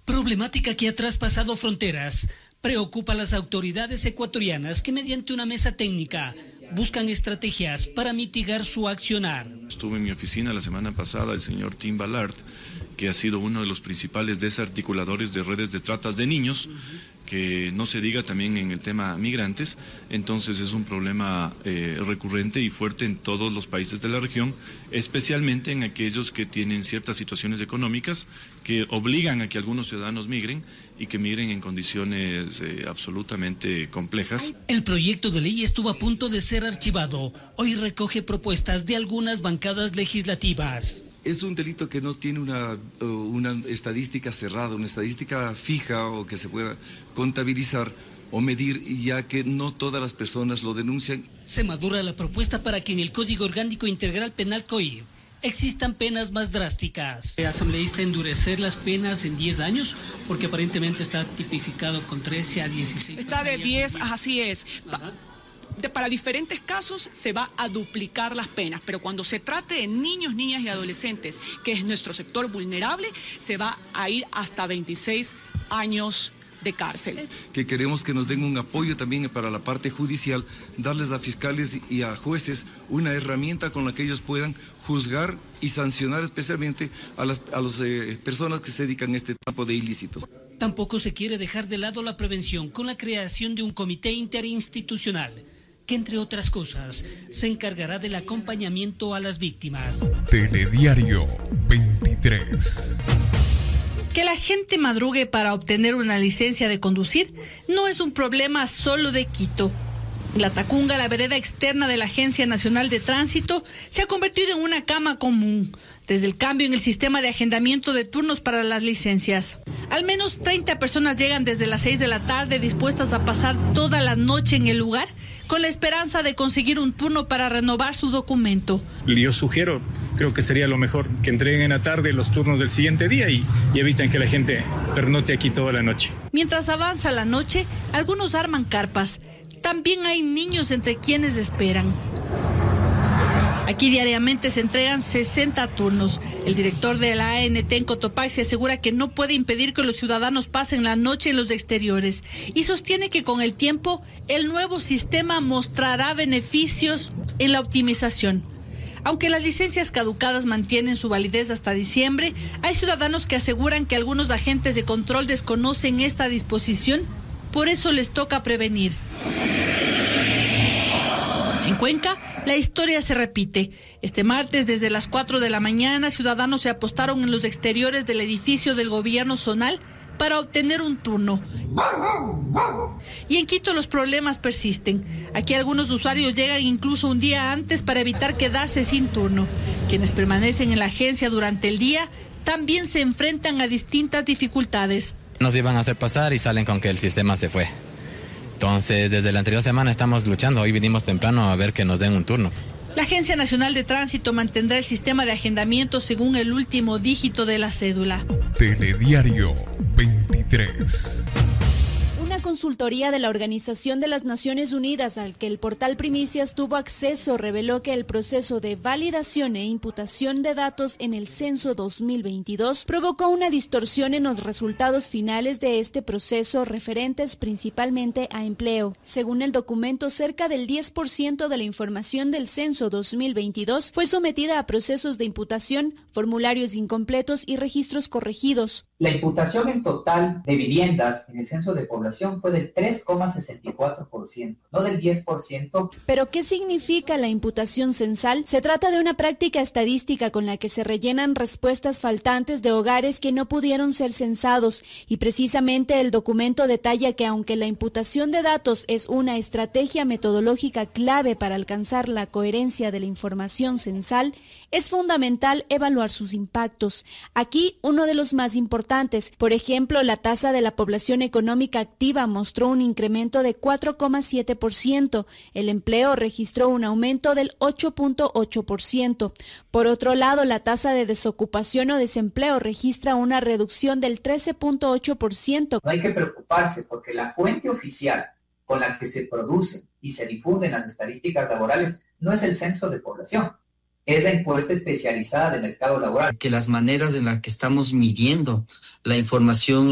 Problemática que ha traspasado fronteras. Preocupa a las autoridades ecuatorianas que mediante una mesa técnica buscan estrategias para mitigar su accionar. Estuvo en mi oficina la semana pasada el señor Tim Ballard, que ha sido uno de los principales desarticuladores de redes de tratas de niños, que no se diga también en el tema migrantes. Entonces es un problema recurrente y fuerte en todos los países de la región, especialmente en aquellos que tienen ciertas situaciones económicas que obligan a que algunos ciudadanos migren y que migren en condiciones absolutamente complejas. El proyecto de ley estuvo a punto de ser archivado. Hoy recoge propuestas de algunas bancadas legislativas. Es un delito que no tiene una estadística cerrada, una estadística fija o que se pueda contabilizar o medir, ya que no todas las personas lo denuncian. Se madura la propuesta para que en el Código Orgánico Integral Penal COIP existan penas más drásticas. Asambleísta, endurecer las penas en 10 años, porque aparentemente está tipificado con 13 a 16. Está de 10, así es. Para diferentes casos se va a duplicar las penas, pero cuando se trate de niños, niñas y adolescentes, que es nuestro sector vulnerable, se va a ir hasta 26 años de cárcel. Que queremos que nos den un apoyo también para la parte judicial, darles a fiscales y a jueces una herramienta con la que ellos puedan juzgar y sancionar especialmente a las personas que se dedican a este tipo de ilícitos. Tampoco se quiere dejar de lado la prevención con la creación de un comité interinstitucional que, entre otras cosas, se encargará del acompañamiento a las víctimas. Telediario 23. Que la gente madrugue para obtener una licencia de conducir no es un problema solo de Quito. La Tacunga, la vereda externa de la Agencia Nacional de Tránsito, se ha convertido en una cama común desde el cambio en el sistema de agendamiento de turnos para las licencias. Al menos 30 personas llegan desde las 6 de la tarde dispuestas a pasar toda la noche en el lugar con la esperanza de conseguir un turno para renovar su documento. Yo sugiero, creo que sería lo mejor, que entreguen en la tarde los turnos del siguiente día y eviten que la gente pernote aquí toda la noche. Mientras avanza la noche, algunos arman carpas. También hay niños entre quienes esperan. Aquí diariamente se entregan 60 turnos. El director de la ANT en Cotopaxi asegura que no puede impedir que los ciudadanos pasen la noche en los exteriores y sostiene que con el tiempo el nuevo sistema mostrará beneficios en la optimización. Aunque las licencias caducadas mantienen su validez hasta diciembre, hay ciudadanos que aseguran que algunos agentes de control desconocen esta disposición, por eso les toca prevenir. En Cuenca, la historia se repite. Este martes, desde las 4 de la mañana, ciudadanos se apostaron en los exteriores del edificio del gobierno zonal para obtener un turno. Y en Quito los problemas persisten. Aquí algunos usuarios llegan incluso un día antes para evitar quedarse sin turno. Quienes permanecen en la agencia durante el día también se enfrentan a distintas dificultades. Nos iban a hacer pasar y salen con que el sistema se fue. Entonces, desde la anterior semana estamos luchando. Hoy vinimos temprano a ver que nos den un turno. La Agencia Nacional de Tránsito mantendrá el sistema de agendamiento según el último dígito de la cédula. Telediario 23. Una consultoría de la Organización de las Naciones Unidas al que el portal Primicias tuvo acceso reveló que el proceso de validación e imputación de datos en el censo 2022 provocó una distorsión en los resultados finales de este proceso referentes principalmente a empleo. Según el documento, cerca del 10% de la información del censo 2022 fue sometida a procesos de imputación, formularios incompletos y registros corregidos. La imputación en total de viviendas en el censo de población fue del 3,64%, no del 10%. ¿Pero qué significa la imputación censal? Se trata de una práctica estadística con la que se rellenan respuestas faltantes de hogares que no pudieron ser censados, y precisamente el documento detalla que aunque la imputación de datos es una estrategia metodológica clave para alcanzar la coherencia de la información censal, es fundamental evaluar sus impactos. Aquí uno de los más importantes. Por ejemplo, la tasa de la población económica activa mostró un incremento de 4,7%. El empleo registró un aumento del 8,8%. Por otro lado, la tasa de desocupación o desempleo registra una reducción del 13,8%. No hay que preocuparse porque la fuente oficial con la que se producen y se difunden las estadísticas laborales no es el censo de población. Es la encuesta especializada de mercado laboral. Que las maneras en las que estamos midiendo la información